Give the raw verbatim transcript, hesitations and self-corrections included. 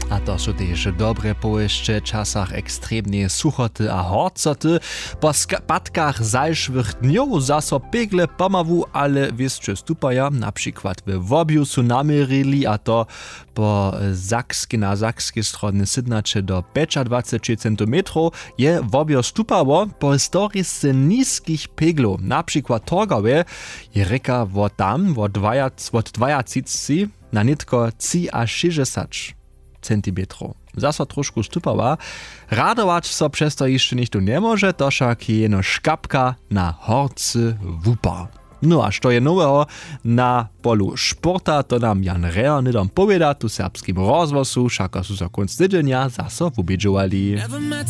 A to sú tiež dobre po ešte časach extrémnej suchoty a horcoty. Po spadkach zajšwych dňov zaso pegle pomawu, ale wieszcze stupaja, na przykład w Wobiu sú namierili, a to po Sakski na sakskiej stronie sydnacze do dwadzieścia pięć centimetrów je Wobio stupało po historisce niskich peglów, na przykład Torgawe je reka wo tam wo dwadzieścia na nitko trzy a sześćdziesiąt centimetrów. Zaso troszkę stupała. Radować so przez to jeszcze nikt tu nie może, to však jeno szkapka na horcy wupa. No a što je nowego na polu sporta, to nam Jan Reher nidom powieda tu serbskim rozwosu, však su so konc tydzienia zaso wubiedžovali.